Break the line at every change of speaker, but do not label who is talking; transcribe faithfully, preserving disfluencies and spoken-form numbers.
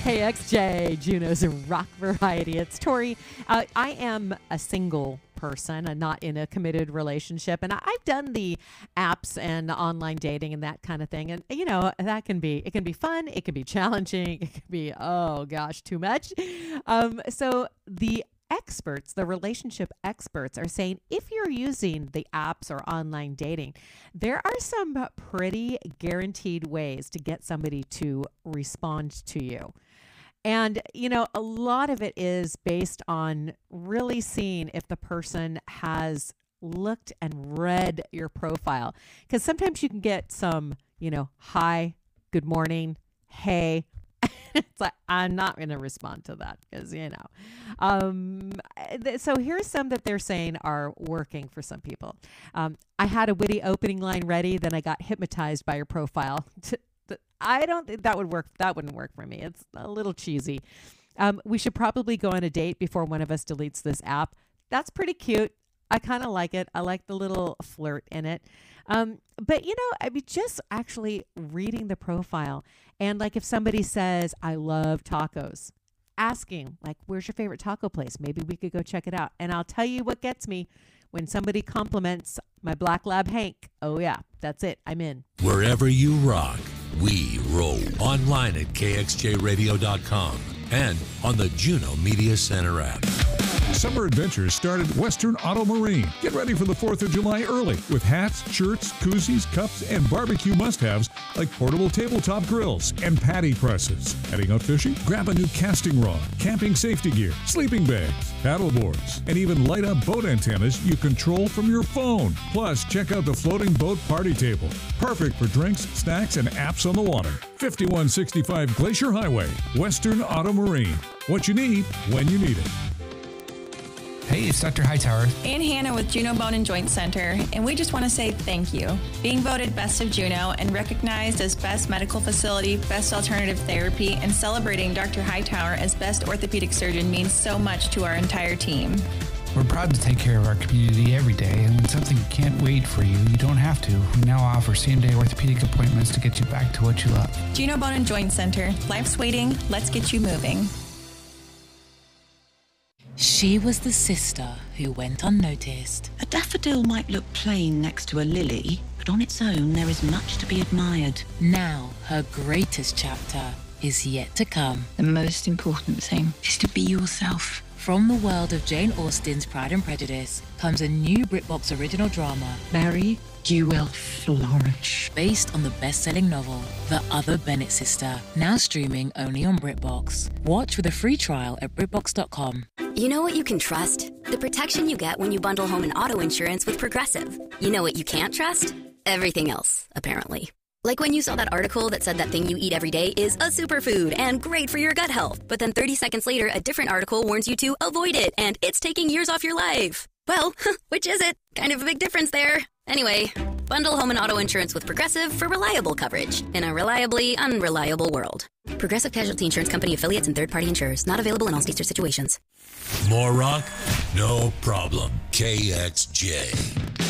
K X J, Juneau's rock variety. It's Tori. Uh, I am a single person and not in a committed relationship. And I, I've done the apps and online dating and that kind of thing. And, you know, that can be, it can be fun. It can be challenging. It can be, oh gosh, too much. Um, so the experts, the relationship experts are saying if you're using the apps or online dating, there are some pretty guaranteed ways to get somebody to respond to you. And, you know, a lot of it is based on really seeing if the person has looked and read your profile. Because sometimes you can get some, you know, hi, good morning, hey. It's like, I'm not going to respond to that because, you know. Um, th- so here's some that they're saying are working for some people. Um, I had a witty opening line ready, then I got hypnotized by your profile. I don't think that would work. That wouldn't work for me. It's a little cheesy. Um, we should probably go on a date before one of us deletes this app. That's pretty cute. I kind of like it. I like the little flirt in it. Um, but, you know, I mean, just actually reading the profile and like if somebody says, I love tacos, asking like, where's your favorite taco place? Maybe we could go check it out. And I'll tell you what gets me when somebody compliments my Black Lab Hank. Oh, yeah, that's it. I'm in.
Wherever you rock, we roll. Online at K X J radio dot com and on the Juneau Media Center app.
Summer adventures start at Western Auto Marine. Get ready for the fourth of July early with hats, shirts, koozies, cups, and barbecue must-haves like portable tabletop grills and patty presses. Heading out fishing? Grab a new casting rod, camping safety gear, sleeping bags, paddle boards, and even light-up boat antennas you control from your phone. Plus, check out the floating boat party table. Perfect for drinks, snacks, and apps on the water. fifty-one sixty-five Glacier Highway, Western Auto Marine. What you need, when you need it.
Hey, it's Doctor Hightower.
And Hannah with Juneau Bone and Joint Center, and we just want to say thank you. Being voted Best of Juneau and recognized as Best Medical Facility, Best Alternative Therapy, and celebrating Doctor Hightower as Best Orthopedic Surgeon means so much to our entire team.
We're proud to take care of our community every day, and when something can't wait for you, you don't have to. We now offer same-day orthopedic appointments to get you back to what you love.
Juneau Bone and Joint Center. Life's waiting. Let's get you moving.
She was the sister who went unnoticed.
A daffodil might look plain next to a lily, but on its own there is much to be admired.
Now her greatest chapter is yet to come.
The most important thing is to be yourself.
From the world of Jane Austen's Pride and Prejudice comes a new BritBox original drama,
Mary, you will flourish.
based on the best-selling novel, The Other Bennett Sister, now streaming only on BritBox. Watch with a free trial at Brit Box dot com.
You know what you can trust? The protection you get when you bundle home and auto insurance with Progressive. You know what you can't trust? Everything else, apparently. Like when you saw that article that said that thing you eat every day is a superfood and great for your gut health. But then thirty seconds later, a different article warns you to avoid it and it's taking years off your life. Well, which is it? Kind of a big difference there. Anyway, bundle home and auto insurance with Progressive for reliable coverage in a reliably unreliable world. Progressive Casualty Insurance Company affiliates and third-party insurers. Not available in all states or situations.
More rock? No problem. K X J.